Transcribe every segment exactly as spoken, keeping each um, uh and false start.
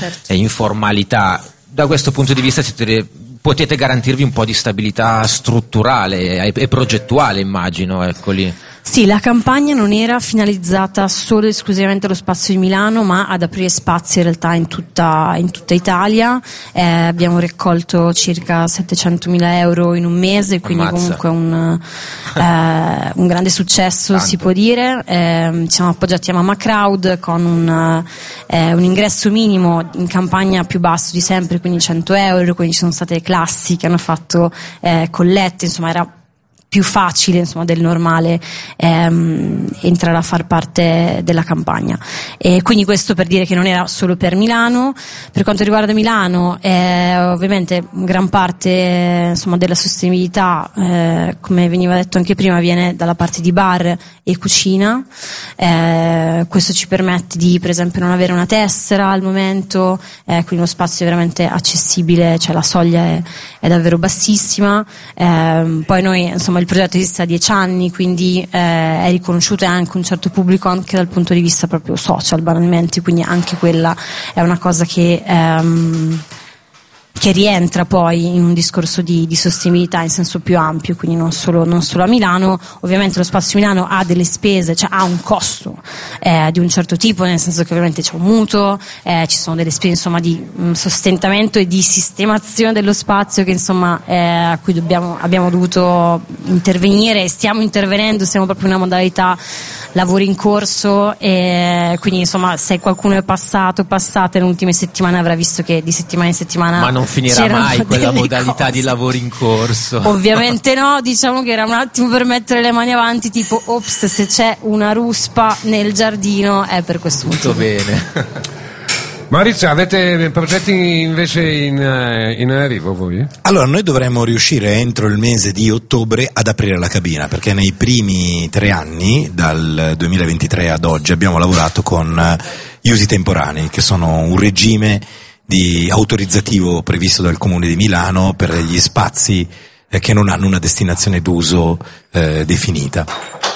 certo. e informalità. Da questo punto di vista siete, potete garantirvi un po' di stabilità strutturale e, e progettuale, immagino, ecco lì. Sì, la campagna non era finalizzata solo e esclusivamente allo spazio di Milano, ma ad aprire spazi in realtà in tutta, in tutta Italia. Eh, abbiamo raccolto circa settecentomila euro in un mese, quindi Ammazza. comunque un, eh, un grande successo, Tanto. si può dire. Eh, ci siamo appoggiati a Mamma Crowd con un, eh, un ingresso minimo in campagna più basso di sempre, quindi cento euro, quindi ci sono state classi che hanno fatto eh, collette, insomma era più facile, insomma, del normale ehm, entrare a far parte della campagna. E quindi questo per dire che non era solo per Milano. Per quanto riguarda Milano, eh, ovviamente gran parte insomma della sostenibilità, eh, come veniva detto anche prima, viene dalla parte di bar e cucina. Eh, questo ci permette di, per esempio, non avere una tessera al momento, eh, quindi uno spazio veramente accessibile, cioè la soglia è, è davvero bassissima. Eh, poi noi, insomma, il progetto esiste da dieci anni, quindi eh, è riconosciuto anche un certo pubblico anche dal punto di vista proprio social, banalmente, quindi anche quella è una cosa che ehm, che rientra poi in un discorso di, di sostenibilità in senso più ampio, quindi non solo, non solo a Milano. Ovviamente lo spazio Milano ha delle spese, cioè ha un costo eh, di un certo tipo, nel senso che ovviamente c'è un mutuo, eh, ci sono delle spese insomma di mh, sostentamento e di sistemazione dello spazio che insomma eh, a cui dobbiamo, abbiamo dovuto intervenire e stiamo intervenendo, siamo proprio in una modalità lavori in corso, e quindi insomma se qualcuno è passato passata nelle ultime settimane avrà visto che di settimana in settimana Ma non finirà c'erano mai quella delle modalità cose. di lavoro in corso. Ovviamente no, diciamo che era un attimo per mettere le mani avanti, tipo ops, se c'è una ruspa nel giardino è per questo motivo. Tutto bene. Maurizio, avete progetti invece in, in arrivo voi? Allora, noi dovremmo riuscire entro il mese di ottobre ad aprire la cabina, perché nei primi tre anni, dal duemilaventitré ad oggi, abbiamo lavorato con gli usi temporanei, che sono un regime di autorizzativo previsto dal Comune di Milano per gli spazi eh, che non hanno una destinazione d'uso eh, definita.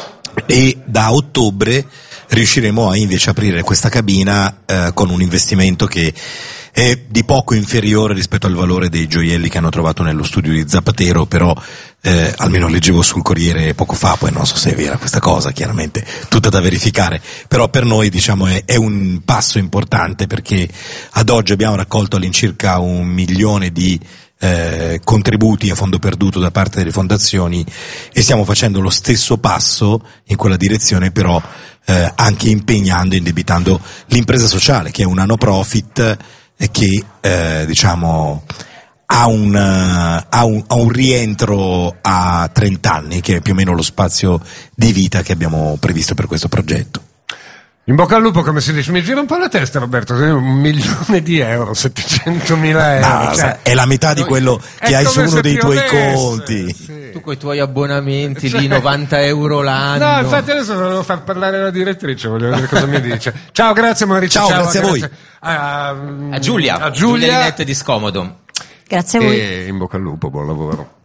E da ottobre riusciremo a invece aprire questa cabina eh, con un investimento che è di poco inferiore rispetto al valore dei gioielli che hanno trovato nello studio di Zapatero, però eh, almeno leggevo sul Corriere poco fa, poi non so se è vera questa cosa, chiaramente tutta da verificare, però per noi diciamo è, è un passo importante, perché ad oggi abbiamo raccolto all'incirca un milione di Eh, contributi a fondo perduto da parte delle fondazioni, e stiamo facendo lo stesso passo in quella direzione, però eh, anche impegnando e indebitando l'impresa sociale, che è una no profit e che eh, diciamo ha un, uh, ha un ha un rientro a trenta anni, che è più o meno lo spazio di vita che abbiamo previsto per questo progetto. In bocca al lupo, come si dice. Mi gira un po' la testa, Roberto, un milione di euro, settecentomila euro. No, cioè, è la metà di quello che hai su uno dei tuoi piovesse, conti. sì. Tu con i tuoi abbonamenti Cioè, lì, novanta euro l'anno. No, infatti adesso volevo far parlare la direttrice, voglio vedere cosa mi dice. Ciao, grazie Maurizio. Ciao, grazie a voi. A, A Giulia, a Giulia Giulia Linette di Scomodo. Grazie a voi. E in bocca al lupo, buon lavoro.